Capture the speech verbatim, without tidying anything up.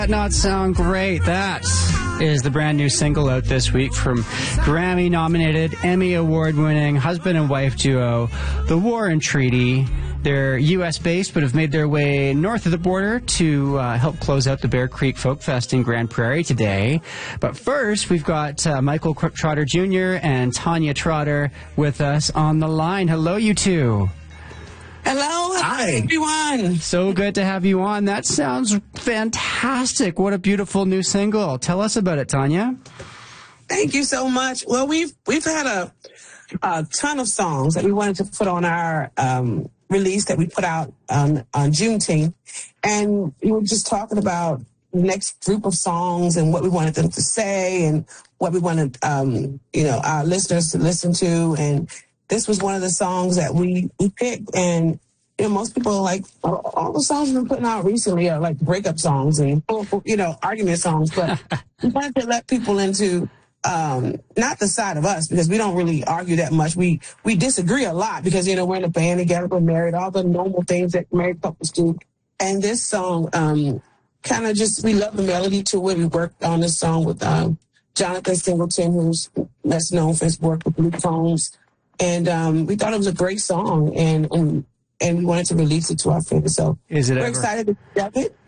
That not sound great. That is the brand new single out this week from Grammy-nominated, Emmy Award-winning husband and wife duo, The War and Treaty. They're U S based, but have made their way north of the border to uh, help close out the Bear Creek Folk Fest in Grand Prairie today. But first, we've got uh, Michael Trotter Junior and Tanya Trotter with us on the line. Hello, you two. Hello, hi everyone. So good to have you on. That sounds fantastic. What a beautiful new single. Tell us about it, Tanya. Thank you so much. Well, we've we've had a a ton of songs that we wanted to put on our um, release that we put out on on Juneteenth, and we were just talking about the next group of songs and what we wanted them to say and what we wanted um, you know our listeners to listen to. And this was one of the songs that we, we picked, and you know, most people are like, all, all the songs we've been putting out recently are like breakup songs and, you know, argument songs, but we wanted to let people into, um, not the side of us, because we don't really argue that much. We, we disagree a lot because, you know, we're in a band together, we're married, all the normal things that married couples do. And this song, um, kind of just, we love the melody to it. We worked on this song with, um, Jonathan Singleton, who's best known for his work with Blue Combs. And um, we thought it was a great song, and, and and we wanted to release it to our fans. So is it we're ever, excited to have it.